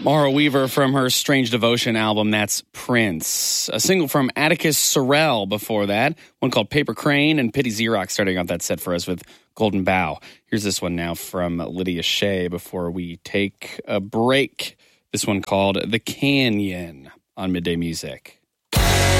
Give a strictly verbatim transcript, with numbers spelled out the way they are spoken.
Mara Weaver from her Strange Devotion album, that's Prince. A single from Atticus Sorrell before that, one called Paper Crane, and Pity Xerox starting out that set for us with Golden Bough. Here's this one now from Lydia Shea before we take a break. This one called The Canyon on Midday Music.